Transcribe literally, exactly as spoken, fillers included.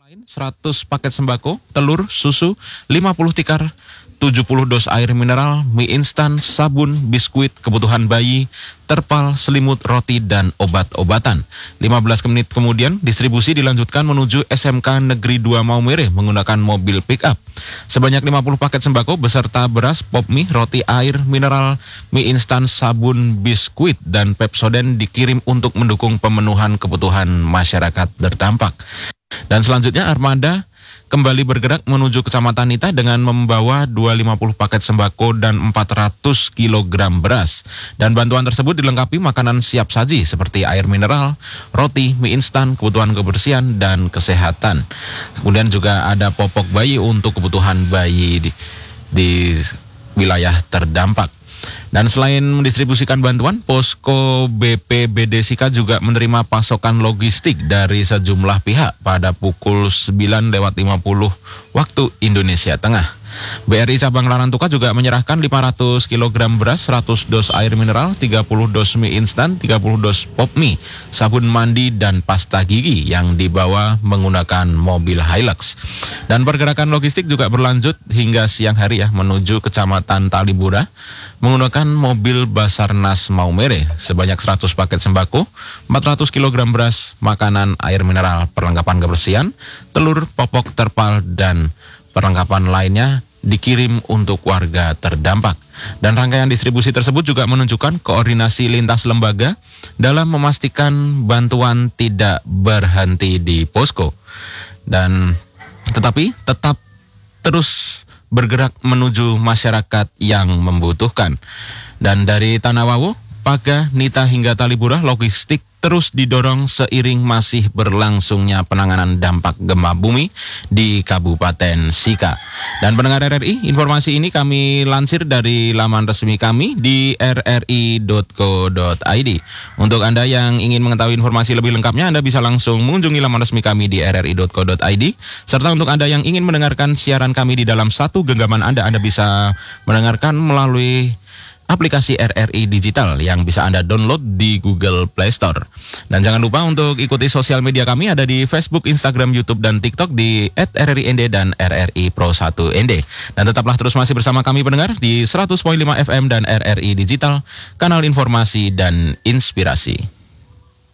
Lain seratus paket sembako, telur, susu, lima puluh tikar, tujuh puluh dos air mineral, mie instan, sabun, biskuit, kebutuhan bayi, terpal, selimut, roti, dan obat-obatan. lima belas menit kemudian, distribusi dilanjutkan menuju S M K Negeri dua Maumere menggunakan mobil pick-up. Sebanyak lima puluh paket sembako beserta beras, pop mie, roti, air mineral, mie instan, sabun, biskuit, dan Pepsodent dikirim untuk mendukung pemenuhan kebutuhan masyarakat terdampak. Dan selanjutnya armada kembali bergerak menuju Kecamatan Nita dengan membawa dua ratus lima puluh paket sembako dan empat ratus kilogram beras. Dan bantuan tersebut dilengkapi makanan siap saji seperti air mineral, roti, mie instan, kebutuhan kebersihan dan kesehatan. Kemudian juga ada popok bayi untuk kebutuhan bayi di, di wilayah terdampak. Dan selain mendistribusikan bantuan, Posko B P B D Sika juga menerima pasokan logistik dari sejumlah pihak pada pukul sembilan lewat lima puluh waktu Indonesia Tengah. B R I Cabang Larantuka juga menyerahkan lima ratus kilogram beras, seratus dos air mineral, tiga puluh dos mie instan, tiga puluh dos pop mie, sabun mandi, dan pasta gigi yang dibawa menggunakan mobil Hilux. Dan pergerakan logistik juga berlanjut hingga siang hari ya menuju Kecamatan Talibura menggunakan mobil Basarnas Maumere sebanyak seratus paket sembako, empat ratus kilogram beras, makanan, air mineral, perlengkapan kebersihan, telur, popok, terpal, dan perlengkapan lainnya dikirim untuk warga terdampak. Dan rangkaian distribusi tersebut juga menunjukkan koordinasi lintas lembaga dalam memastikan bantuan tidak berhenti di posko. Dan tetapi tetap terus bergerak menuju masyarakat yang membutuhkan. Dan dari Tanawawo, Paga, Nita hingga Talibura, logistik terus didorong seiring masih berlangsungnya penanganan dampak gempa bumi di Kabupaten Sika. Dan pendengar R R I, informasi ini kami lansir dari laman resmi kami di r r i dot co dot i d. Untuk Anda yang ingin mengetahui informasi lebih lengkapnya, Anda bisa langsung mengunjungi laman resmi kami di r r i dot co dot i d. Serta untuk Anda yang ingin mendengarkan siaran kami di dalam satu genggaman Anda, Anda bisa mendengarkan melalui aplikasi R R I Digital yang bisa Anda download di Google Play Store. Dan jangan lupa untuk ikuti sosial media kami ada di Facebook, Instagram, YouTube, dan TikTok di et r r i n d dan R R I Pro satu N D. Dan tetaplah terus masih bersama kami pendengar di seratus koma lima F M dan R R I Digital, kanal informasi dan inspirasi.